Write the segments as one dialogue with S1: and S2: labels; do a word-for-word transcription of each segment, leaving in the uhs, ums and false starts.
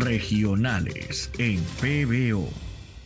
S1: regionales en P B O.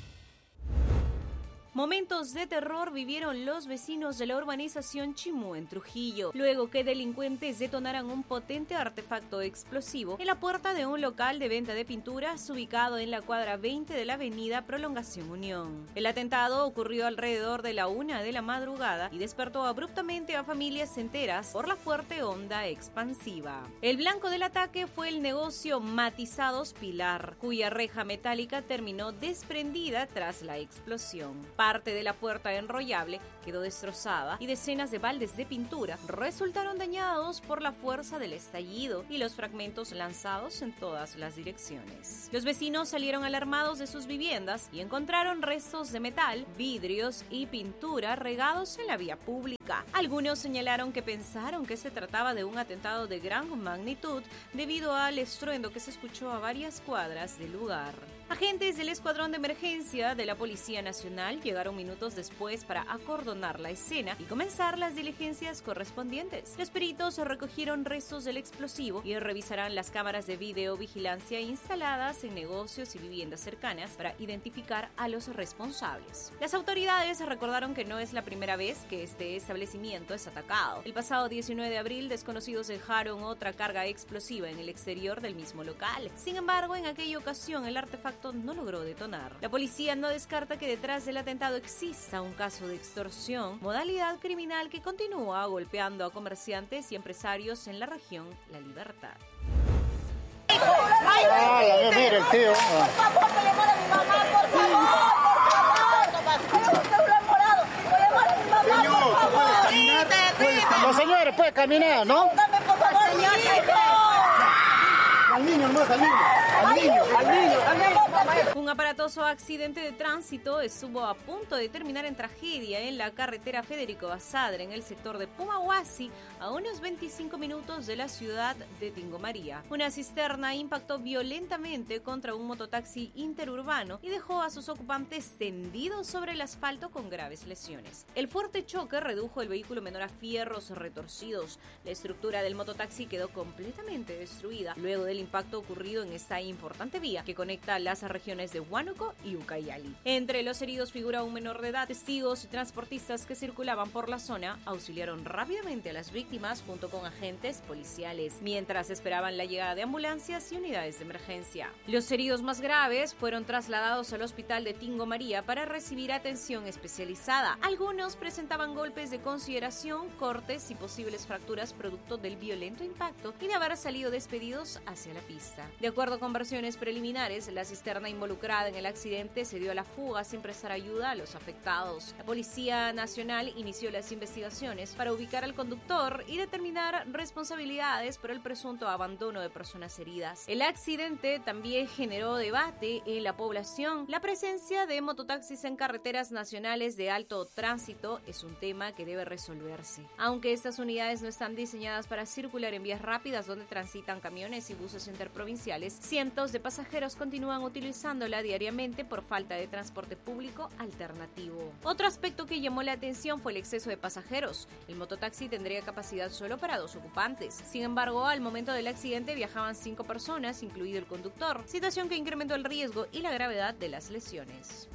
S2: Momentos de terror vivieron los vecinos de la urbanización Chimú en Trujillo, luego que delincuentes detonaran un potente artefacto explosivo en la puerta de un local de venta de pinturas ubicado en la cuadra veinte de la avenida Prolongación Unión. El atentado ocurrió alrededor de la una de la madrugada y despertó abruptamente a familias enteras por la fuerte onda expansiva. El blanco del ataque fue el negocio Matizados Pilar, cuya reja metálica terminó desprendida tras la explosión. Parte de la puerta enrollable quedó destrozada y decenas de baldes de pintura resultaron dañados por la fuerza del estallido y los fragmentos lanzados en todas las direcciones. Los vecinos salieron alarmados de sus viviendas y encontraron restos de metal, vidrios y pintura regados en la vía pública. Algunos señalaron que pensaron que se trataba de un atentado de gran magnitud debido al estruendo que se escuchó a varias cuadras del lugar. Agentes del Escuadrón de Emergencia de la Policía Nacional llegaron minutos después para acordonar la escena y comenzar las diligencias correspondientes. Los peritos recogieron restos del explosivo y revisarán las cámaras de videovigilancia instaladas en negocios y viviendas cercanas para identificar a los responsables. Las autoridades recordaron que no es la primera vez que este establecimiento es atacado. El pasado diecinueve de abril, desconocidos dejaron otra carga explosiva en el exterior del mismo local. Sin embargo, en aquella ocasión el artefacto no logró detonar. La policía no descarta que detrás del atentado exista un caso de extorsión, modalidad criminal que continúa golpeando a comerciantes y empresarios en la región La Libertad.
S3: Ay, a ver, mira el tío.
S4: Por favor, voy a llamar a mi mamá, por favor, por favor. Voy a llamar a mi mamá,
S3: Señor,
S4: por favor.
S3: ¿puedes caminar? ¿Puedes caminar? Los señores pueden caminar, ¿no?
S4: Dame, por favor, señor,
S3: al niño, hermoso, al niño. Al niño, al niño, al niño.
S2: Un aparatoso accidente de tránsito estuvo a punto de terminar en tragedia en la carretera Federico Basadre, en el sector de Pumahuasi, a unos veinticinco minutos de la ciudad de Tingo María. Una cisterna impactó violentamente contra un mototaxi interurbano y dejó a sus ocupantes tendidos sobre el asfalto con graves lesiones. El fuerte choque redujo el vehículo menor a fierros retorcidos. La estructura del mototaxi quedó completamente destruida luego del impacto ocurrido en esta importante vía que conecta las regiones de Huánuco y Ucayali. Entre los heridos figura un menor de edad. Testigos y transportistas que circulaban por la zona auxiliaron rápidamente a las víctimas junto con agentes policiales, mientras esperaban la llegada de ambulancias y unidades de emergencia. Los heridos más graves fueron trasladados al hospital de Tingo María para recibir atención especializada. Algunos presentaban golpes de consideración, cortes y posibles fracturas producto del violento impacto y de haber salido despedidos hacia la pista. De acuerdo con versiones preliminares, la cisterna involucrada en el accidente se dio a la fuga sin prestar ayuda a los afectados. La Policía Nacional inició las investigaciones para ubicar al conductor y determinar responsabilidades por el presunto abandono de personas heridas. El accidente también generó debate en la población. La presencia de mototaxis en carreteras nacionales de alto tránsito es un tema que debe resolverse. Aunque estas unidades no están diseñadas para circular en vías rápidas donde transitan camiones y buses interprovinciales, cientos de pasajeros continúan utilizándola diariamente por falta de transporte público alternativo. Otro aspecto que llamó la atención fue el exceso de pasajeros. El mototaxi tendría capacidad solo para dos ocupantes. Sin embargo, al momento del accidente viajaban cinco personas, incluido el conductor, situación que incrementó el riesgo y la gravedad de las lesiones.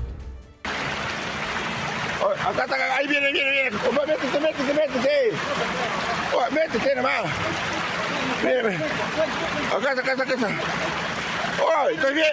S5: Oh, acá está, ahí viene, viene, viene. Oh, métete, métete, métete. Oh, métete nomás. Mira, mira. Acá está, acá está, acá está. ¡Oh, estoy bien!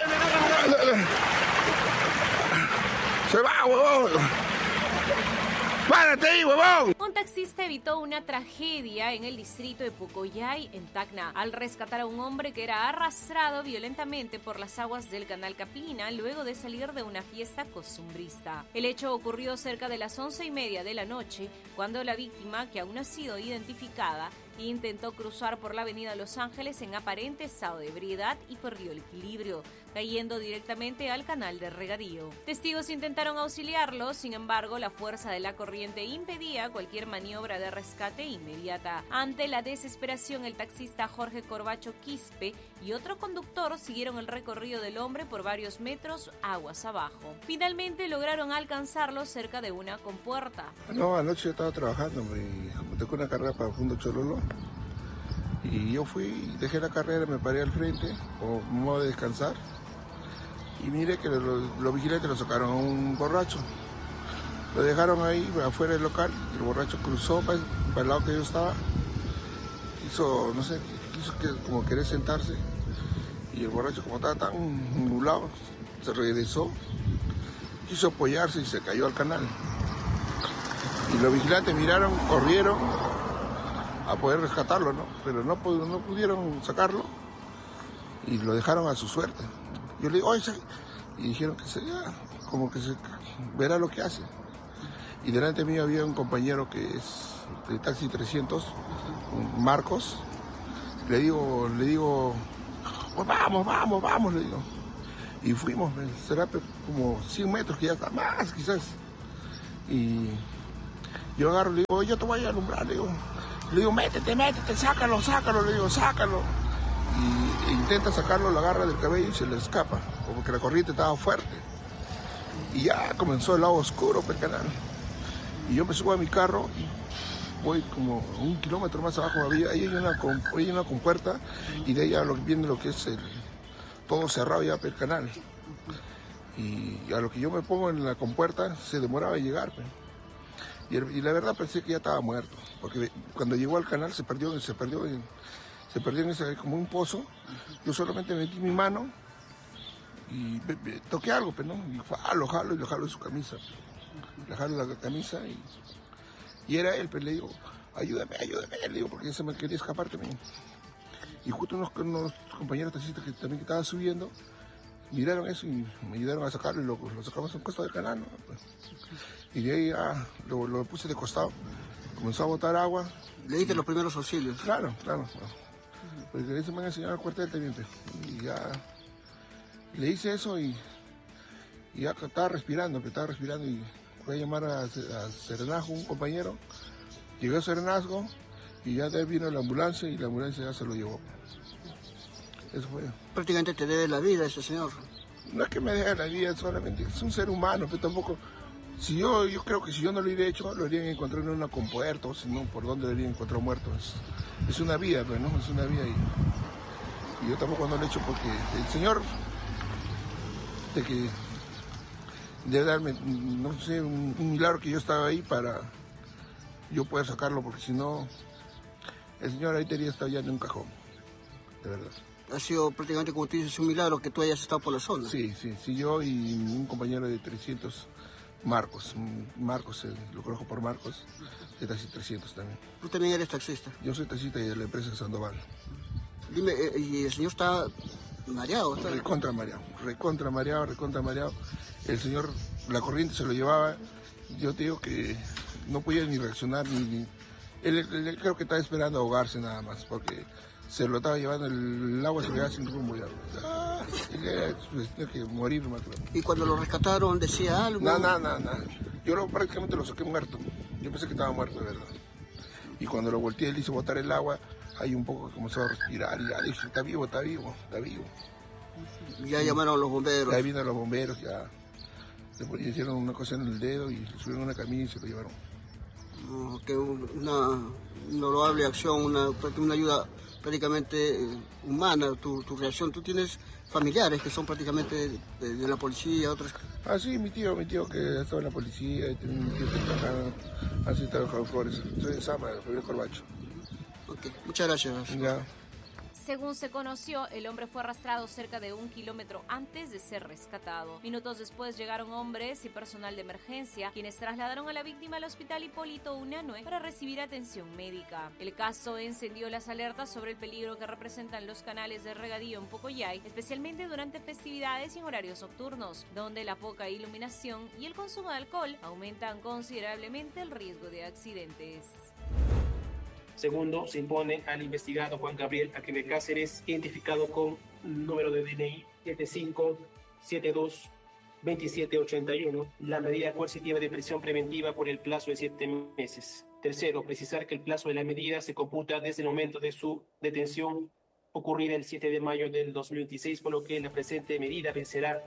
S5: ¡Se va, huevón! ¡Párate ahí, huevón!
S2: Un taxista evitó una tragedia en el distrito de Pucoyay, en Tacna, al rescatar a un hombre que era arrastrado violentamente por las aguas del canal Capina luego de salir de una fiesta costumbrista. El hecho ocurrió cerca de las once y media de la noche, cuando la víctima, que aún no ha sido identificada, intentó cruzar por la avenida Los Ángeles en aparente estado de ebriedad y perdió el equilibrio, cayendo directamente al canal de regadío. Testigos intentaron auxiliarlo, sin embargo, la fuerza de la corriente impedía cualquier maniobra de rescate inmediata. Ante la desesperación, el taxista Jorge Corbacho Quispe y otro conductor siguieron el recorrido del hombre por varios metros aguas abajo. Finalmente lograron alcanzarlo cerca de una compuerta.
S5: No, anoche yo estaba trabajando, me tocó una carrera para Fundo Chololo Y yo fui, dejé la carrera, me paré al frente, como modo de descansar. Y miré que los, los vigilantes lo sacaron a un borracho. Lo dejaron ahí afuera del local, y el borracho cruzó para, para el lado que yo estaba. Quiso, no sé, quiso que, como querer sentarse. Y el borracho, como estaba tan nublado, se regresó. Quiso apoyarse y se cayó al canal. Y los vigilantes miraron, corrieron a poder rescatarlo, ¿no? Pero no, no pudieron sacarlo y lo dejaron a su suerte. Yo le digo, oye, y dijeron que se, ya, como que se verá lo que hace. Y delante mío había un compañero que es de Taxi trescientos, Marcos. Le digo, le digo, pues vamos, vamos, vamos, le digo. Y fuimos, será como cien metros, que ya está más quizás. Y yo agarro, le digo, yo te voy a alumbrar, le digo. Le digo, métete, métete, sácalo, sácalo, le digo, sácalo. Y intenta sacarlo, lo agarra del cabello y se le escapa, como que la corriente estaba fuerte. Y ya comenzó el lado oscuro del canal. Y yo me subo a mi carro y voy como un kilómetro más abajo. Había, ahí hay una, hay una compuerta y de ella lo, viene lo que es el, todo cerrado ya el canal. Y a lo que yo me pongo en la compuerta se demoraba en llegar. Pues. Y, y la verdad pensé que ya estaba muerto, porque cuando llegó al canal se perdió, se perdió, en, se perdió en ese, como un pozo. Yo solamente metí mi mano y me, me, toqué algo, pero no, y jalo, jalo y lo jalo de su camisa. Le jalo la camisa y, y era él, pero le digo, ayúdame, ayúdame, le digo, porque se me quería escapar también. Y justo unos, unos compañeros taxistas que también que estaban subiendo, miraron eso y me ayudaron a sacarlo y lo, lo sacamos a un costo del canal, ¿no? Y de ahí ah, lo, lo puse de costado, comenzó a botar agua.
S6: ¿Le diste los primeros auxilios?
S5: Claro, claro. Porque eso me han enseñado al cuartel teniente. Y ya le hice eso y, y ya estaba respirando, que estaba respirando y fue a llamar a, a Serenazgo, un compañero. Llegó a Serenazgo y ya de ahí vino la ambulancia y la ambulancia ya se lo llevó. Eso fue.
S6: Prácticamente te debe la vida ese señor.
S5: No es que me deje la vida, solamente es un ser humano, pero tampoco... Si yo, yo creo que si yo no lo hubiera hecho, lo habrían encontrado en una compuerta, o si no, ¿por dónde lo habrían encontrado muerto? Es, es una vida, pues, ¿no? Es una vida y, y yo tampoco no lo he hecho porque el Señor, de que debe darme, no sé, un, un milagro que yo estaba ahí para yo poder sacarlo, porque si no, el Señor ahí tenía estado ya en un cajón, de verdad.
S6: Ha sido prácticamente, como tú dices, un milagro que tú hayas estado por la zona.
S5: Sí, sí, sí, yo y un compañero de trescientos, Marcos, Marcos, eh, lo conozco por Marcos, de Taxi trescientos también.
S6: ¿Tú también eres taxista?
S5: Yo soy taxista de la empresa Sandoval.
S6: Dime, eh, ¿y el señor está mareado? Está...
S5: Recontra mareado, recontra mareado, recontra mareado. El señor, la corriente se lo llevaba, yo te digo que no podía ni reaccionar, ni, ni él, él, él creo que estaba esperando ahogarse nada más, porque se lo estaba llevando, el, el agua se le iba sin rumbo ya. Ah, tenía que morir más.
S6: ¿Y cuando lo rescataron decía algo?
S5: No, no, no, no. Yo lo, prácticamente lo saqué muerto. Yo pensé que estaba muerto, de verdad. Y cuando lo volteé, le hice botar el agua, ahí un poco que comenzó a respirar y ya dije, está vivo, está vivo, está vivo.
S6: Ya sí. Llamaron a los bomberos.
S5: Ahí vino los bomberos, ya. Después hicieron una cosa en el dedo y le subieron una camilla y se lo llevaron.
S6: Oh, que una, una loable acción, una, una ayuda prácticamente eh, humana, tu, tu reacción. Tú tienes familiares que son prácticamente de, de la policía, otros...
S5: Ah, sí, mi tío, mi tío que estaba en la policía, y mi tío que está así trabajado en Flores. Soy de Sama, de Javier Corbacho.
S6: Ok, muchas gracias.
S5: Ya.
S2: Según se conoció, el hombre fue arrastrado cerca de un kilómetro antes de ser rescatado. Minutos después llegaron hombres y personal de emergencia, quienes trasladaron a la víctima al hospital Hipólito Unanue para recibir atención médica. El caso encendió las alertas sobre el peligro que representan los canales de regadío en Pocoyay, especialmente durante festividades y en horarios nocturnos, donde la poca iluminación y el consumo de alcohol aumentan considerablemente el riesgo de accidentes.
S7: Segundo, se impone al investigado Juan Gabriel Aquile Cáceres, identificado con número de D N I siete cinco siete dos dos siete ocho uno, la medida coercitiva de prisión preventiva por el plazo de siete meses. Tercero, precisar que el plazo de la medida se computa desde el momento de su detención ocurrida el siete de mayo del dos mil veintiséis, por lo que la presente medida vencerá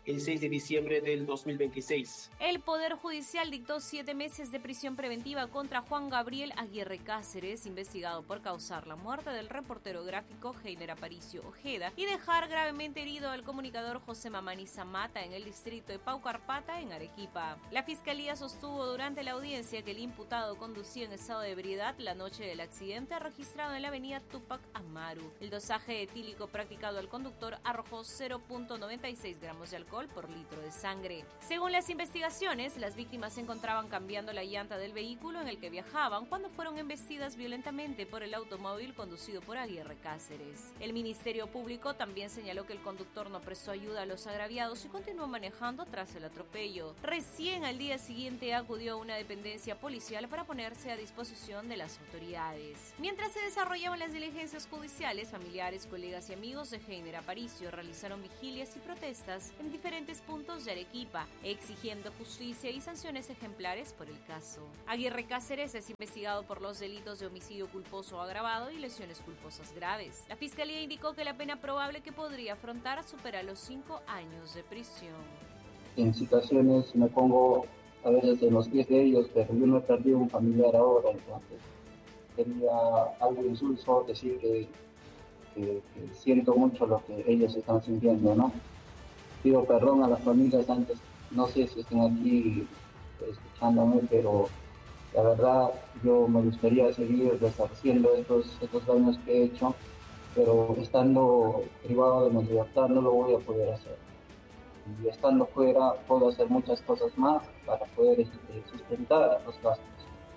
S7: el seis de diciembre del dos mil veintiséis.
S2: El Poder Judicial dictó siete meses de prisión preventiva contra Juan Gabriel Aguirre Cáceres, investigado por causar la muerte del reportero gráfico Heiner Aparicio Ojeda y dejar gravemente herido al comunicador José Mamani Zamata en el distrito de Paucarpata, en Arequipa. La Fiscalía sostuvo durante la audiencia que el imputado conducía en estado de ebriedad la noche del accidente registrado en la avenida Tupac Amaru. El dosaje etílico practicado al conductor arrojó cero punto noventa y seis gramos de alcohol por litro de sangre. Según las investigaciones, las víctimas se encontraban cambiando la llanta del vehículo en el que viajaban cuando fueron embestidas violentamente por el automóvil conducido por Aguirre Cáceres. El Ministerio Público también señaló que el conductor no prestó ayuda a los agraviados y continuó manejando tras el atropello. Recién al día siguiente acudió a una dependencia policial para ponerse a disposición de las autoridades. Mientras se desarrollaban las diligencias judiciales, familiares, colegas y amigos de Heiner Aparicio realizaron vigilias y protestas en diferentes puntos de Arequipa, exigiendo justicia y sanciones ejemplares por el caso. Aguirre Cáceres es investigado por los delitos de homicidio culposo agravado y lesiones culposas graves. La Fiscalía indicó que la pena probable que podría afrontar supera los cinco años de prisión.
S8: En situaciones me pongo a veces en los pies de ellos, pero yo no he perdido un familiar ahora, entonces sería algo insulso decir que, que, que siento mucho lo que ellos están sintiendo, ¿no? Pido perdón a las familias antes, no sé si estén aquí escuchándome, pero la verdad yo me gustaría seguir resarciendo estos, estos daños que he hecho, pero estando privado de mi libertad no lo voy a poder hacer. Y estando fuera puedo hacer muchas cosas más para poder este, sustentar los gastos.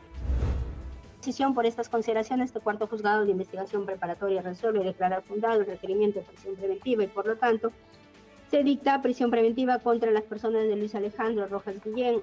S9: Decisión por estas consideraciones, este cuarto juzgado de investigación preparatoria resuelve declarar fundado el requerimiento de prisión preventiva y por lo tanto se dicta prisión preventiva contra las personas de Luis Alejandro Rojas Guillén,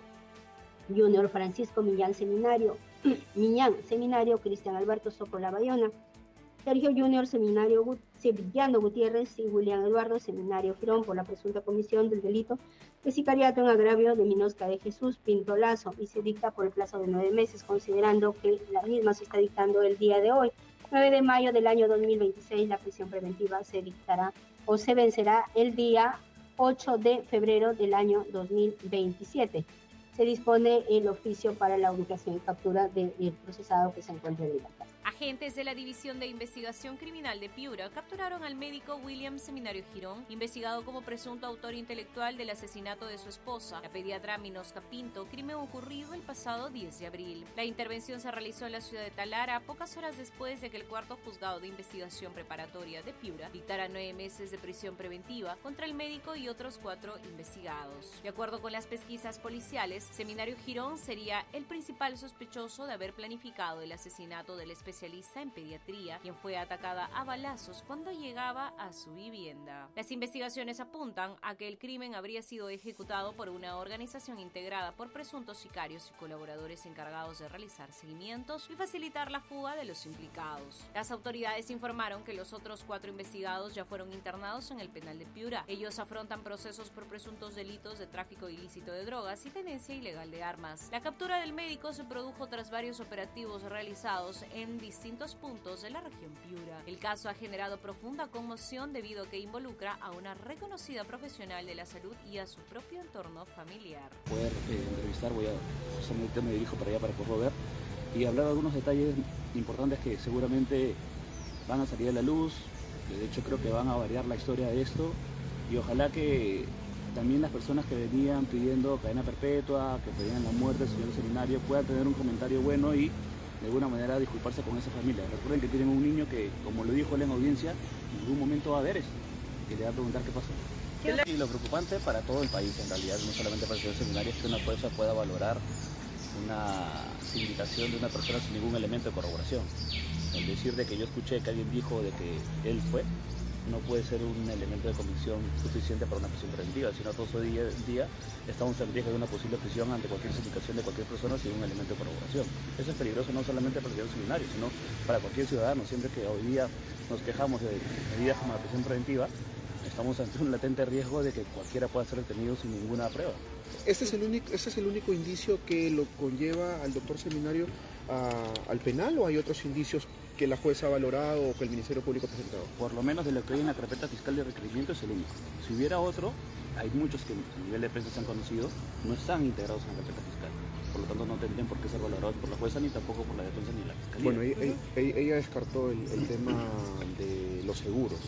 S9: Junior Francisco Millán Seminario, Millán Seminario, Cristian Alberto Socola Bayona, Sergio Junior Seminario Sevillano Gutiérrez y William Eduardo Seminario Girón por la presunta comisión del delito de sicariato en agravio de Minosca de Jesús Pinto Lazo y se dicta por el plazo de nueve meses, considerando que la misma se está dictando el día de hoy, nueve de mayo del año dos mil veintiséis. La prisión preventiva se dictará o se vencerá el día ocho de febrero del año dos mil veintisiete. Se dispone el oficio para la ubicación y captura del procesado que se encuentra en libertad.
S2: Agentes de la División de Investigación Criminal de Piura capturaron al médico William Seminario Girón, investigado como presunto autor intelectual del asesinato de su esposa, la pediatra Minosca Pinto, crimen ocurrido el pasado diez de abril. La intervención se realizó en la ciudad de Talara, pocas horas después de que el cuarto juzgado de investigación preparatoria de Piura dictara nueve meses de prisión preventiva contra el médico y otros cuatro investigados. De acuerdo con las pesquisas policiales, Seminario Girón sería el principal sospechoso de haber planificado el asesinato del especialista en pediatría, quien fue atacada a balazos cuando llegaba a su vivienda. Las investigaciones apuntan a que el crimen habría sido ejecutado por una organización integrada por presuntos sicarios y colaboradores encargados de realizar seguimientos y facilitar la fuga de los implicados. Las autoridades informaron que los otros cuatro investigados ya fueron internados en el penal de Piura. Ellos afrontan procesos por presuntos delitos de tráfico ilícito de drogas y tenencia ilegal de armas. La captura del médico se produjo tras varios operativos realizados en distintos puntos de la región Piura. El caso ha generado profunda conmoción debido a que involucra a una reconocida profesional de la salud y a su propio entorno familiar.
S10: Poder eh, entrevistar, voy a justamente me dirijo para allá para poderlo ver y hablar de algunos detalles importantes que seguramente van a salir a la luz. De hecho creo que van a variar la historia de esto y ojalá que también las personas que venían pidiendo cadena perpetua, que pedían la muerte del señor Seminario puedan tener un comentario bueno y de alguna manera disculparse con esa familia. Recuerden que tienen un niño que, como lo dijo él en audiencia, en algún momento va a ver esto, que le va a preguntar qué pasó.
S11: Y lo preocupante para todo el país, en realidad, no solamente para el señor Seminario, es que una jueza pueda valorar una sindicación de una persona sin ningún elemento de corroboración. El decir de que yo escuché que alguien dijo de que él fue, no puede ser un elemento de convicción suficiente para una prisión preventiva, sino todo el día, día estamos en riesgo de una posible prisión ante cualquier sindicación de cualquier persona sin un elemento de corroboración. Eso es peligroso no solamente para el señor Seminario, sino para cualquier ciudadano. Siempre que hoy día nos quejamos de medidas como la prisión preventiva, estamos ante un latente riesgo de que cualquiera pueda ser detenido sin ninguna prueba.
S12: ¿Este es el único, este es el único indicio que lo conlleva al doctor Seminario a, al penal o hay otros indicios que la jueza ha valorado o que el Ministerio Público ha presentado?
S10: Por lo menos de lo que hay en la carpeta fiscal de requerimiento es el único. Si hubiera otro, hay muchos que a nivel de prensa se han conocido, no están integrados en la carpeta fiscal. Por lo tanto, no tendrían por qué ser valorados por la jueza, ni tampoco por la defensa ni la fiscalía.
S12: Bueno, ella, ella, ella descartó el, el tema de los seguros.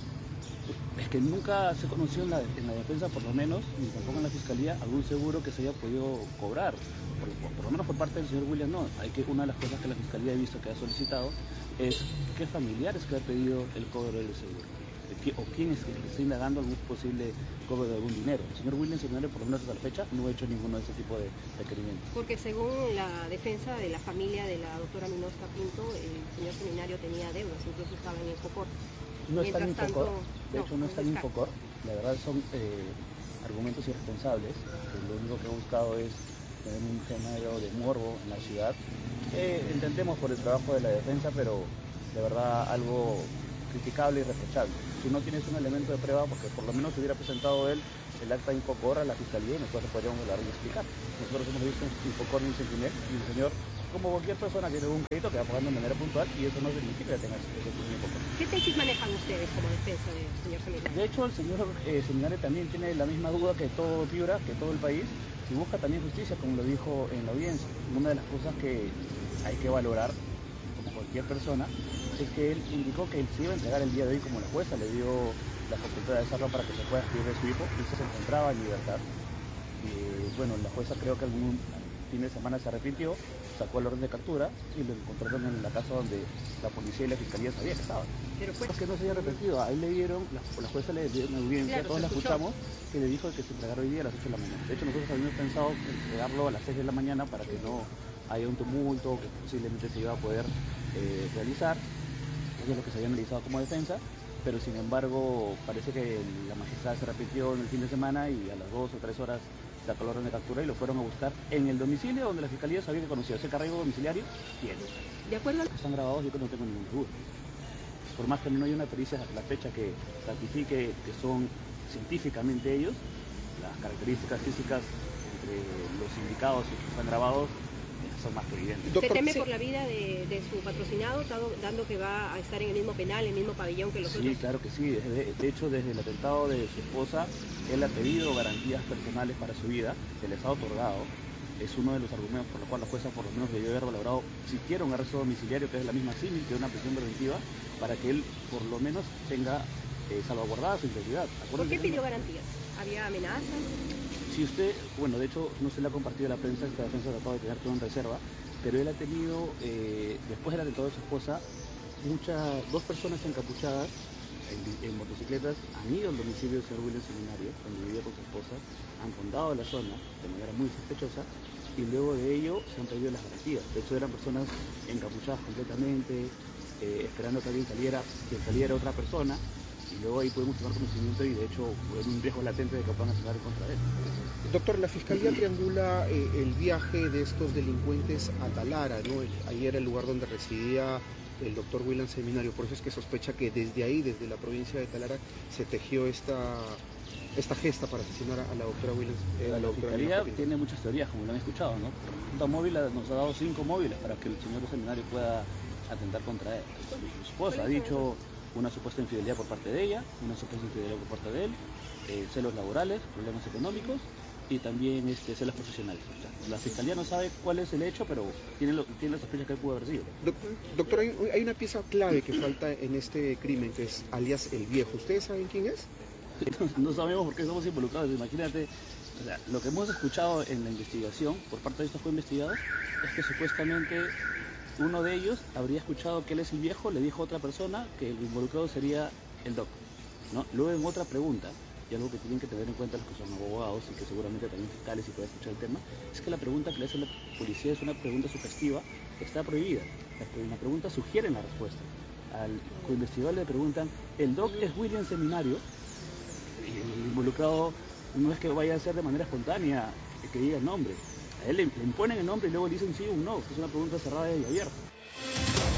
S10: Es que nunca se conoció en la, en la defensa, por lo menos, ni tampoco en la fiscalía, algún seguro que se haya podido cobrar. Por, por, por lo menos por parte del señor Williams, no. Hay que, una de las cosas que la fiscalía ha visto que ha solicitado es qué familiares que ha pedido el cobro del seguro. O quién es el que está indagando algún posible cobro de algún dinero. El señor Williams Seminario, por lo menos hasta la fecha, no ha hecho ninguno de ese tipo de requerimientos.
S13: Porque según la defensa de la familia de la doctora Minosca Pinto, el señor Seminario tenía deudas, incluso estaba en Infocor.
S10: No está en Infocor,
S13: tanto,
S10: de hecho no, no está en Infocor, la verdad son eh, argumentos irresponsables, que lo único que he buscado es tener un género de morbo en la ciudad. Eh, entendemos por el trabajo de la defensa, pero de verdad algo criticable y reprochable. Si no tienes un elemento de prueba, porque por lo menos hubiera presentado él el acta de Infocor a la fiscalía y nosotros podríamos hablar y explicar. Nosotros hemos visto en Infocor ni un centinel y el señor, como cualquier persona, tiene un crédito que va pagando de manera puntual y eso no significa que tenga ese Infocor.
S13: ¿Qué tesis manejan ustedes como defensa del señor Seminario?
S10: De hecho, el señor eh, Seminario también tiene la misma duda que todo Piura, que todo el país, y busca también justicia, como lo dijo en la audiencia. Una de las cosas que hay que valorar, como cualquier persona, es que él indicó que él se iba a entregar el día de hoy como la jueza le dio la facultad de hacerlo para que se pueda escribir de su hijo, y se encontraba en libertad. Y bueno, la jueza creo que algún fin de semana se arrepintió, sacó el orden de captura y lo encontraron en la casa donde la policía y la fiscalía sabían que estaba.
S13: Pero fue...
S10: Es que no se haya arrepentido, a él le dieron, la, la jueza le dio una audiencia,
S13: claro,
S10: todos la
S13: escuchó.
S10: escuchamos, que le dijo que se entregara hoy día a las ocho de la mañana. De hecho, nosotros habíamos pensado entregarlo a las seis de la mañana para que no haya un tumulto, que posiblemente se iba a poder eh, realizar. Eso es lo que se había analizado como defensa, pero sin embargo parece que la magistrada se arrepintió en el fin de semana y a las dos o tres horas sacó la orden de captura y lo fueron a buscar en el domicilio donde la fiscalía sabía que conocía ese carrego domiciliario y él.
S13: De acuerdo.
S10: Están grabados, yo que no tengo ninguna duda. Por más que no haya una pericia hasta la fecha que certifique que son científicamente ellos, las características físicas entre los indicados y que están grabados son más que evidentes.
S13: ¿Se teme por la vida de, de su patrocinado, dando que va a estar en el mismo penal, en el mismo pabellón que los
S10: sí,
S13: otros?
S10: Sí, claro que sí. De, de hecho, desde el atentado de su esposa, él ha pedido garantías personales para su vida, se les ha otorgado. Es uno de los argumentos por los cuales la jueza por lo menos debió haber valorado siquiera un arresto domiciliario, que es la misma símil que una prisión preventiva, para que él por lo menos tenga eh, salvaguardada su integridad.
S13: ¿Por qué pidió garantías? ¿Había amenazas?
S10: Si usted, bueno, de hecho no se le ha compartido a la prensa, esta defensa tratado de tener todo en reserva, pero él ha tenido, eh, después del atentado de su esposa, muchas, dos personas encapuchadas en, en motocicletas han ido al domicilio del señor Williams Seminario, donde vivía con su esposa, han rondado la zona de manera muy sospechosa y luego de ello se han pedido las garantías. De hecho eran personas encapuchadas completamente, eh, esperando que alguien saliera, que saliera otra persona, y luego ahí pudimos tomar conocimiento y de hecho hay un riesgo latente de que puedan atentar en contra de él.
S12: Doctor, la Fiscalía triangula eh, el viaje de estos delincuentes a Talara, ¿no? Ahí era el lugar donde residía el doctor Williams Seminario, por eso es que sospecha que desde ahí, desde la provincia de Talara, se tejió esta, esta gesta para asesinar a la doctora Williams. Eh,
S10: la,
S12: la
S10: Fiscalía tiene muchas teorías, como lo han escuchado, ¿no? La móvil nos ha dado cinco móviles para que el señor Seminario pueda atentar contra él. Su esposa ha dicho una supuesta infidelidad por parte de ella, una supuesta infidelidad por parte de él, eh, celos laborales, problemas económicos y también este, celos profesionales. O sea, la Fiscalía no sabe cuál es el hecho, pero tiene, lo, tiene la sospecha que él pudo haber sido.
S12: Doctor, hay, hay una pieza clave que falta en este crimen, que es alias El Viejo. ¿Ustedes saben quién es?
S10: No sabemos por qué estamos involucrados. Imagínate, o sea, lo que hemos escuchado en la investigación por parte de estos co-investigados es que supuestamente uno de ellos habría escuchado que él es el viejo, le dijo a otra persona que el involucrado sería el doc, ¿no? Luego en otra pregunta, y algo que tienen que tener en cuenta los que son abogados y que seguramente también fiscales y pueden escuchar el tema, es que la pregunta que le hace la policía es una pregunta sugestiva, está prohibida. La pregunta sugiere la respuesta. Al co-investigador le preguntan, ¿el doc es Williams Seminario? Y el involucrado no es que vaya a ser de manera espontánea que diga el nombre. A él le imponen el nombre y luego dicen sí o no. Es una pregunta cerrada y abierta.